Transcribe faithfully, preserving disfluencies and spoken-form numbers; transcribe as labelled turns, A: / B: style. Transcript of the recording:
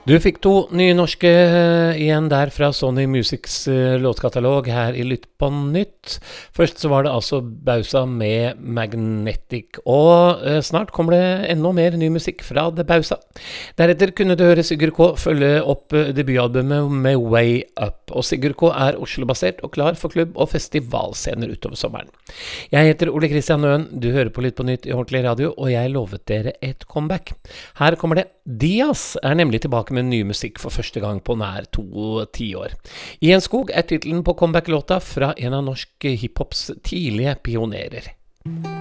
A: Du fikk to nye norske eh, igjen der fra Sony Musics eh, låtkatalog her i Lytt på nytt. Først så var det altså Bausa med Magnetic, og eh, snart kommer det enda mer ny musikk fra The Bausa. Deretter kunne du høre Sigurd K følge opp eh, debutalbumet med Way Up, og Sigurd K er Oslo-basert og klar for klubb- og festivalscener utover sommeren. Jeg heter Ole Kristian Nøen, du hører på Lytt på nytt i Ordentlig Radio, og jeg lovet dere et comeback. Her kommer det. Diaz er nemlig tilbake med ny musikk for første gang på nær to tiår. I en skog er titelen på comeback-låta fra en av norsk hiphops tidlige pionerer.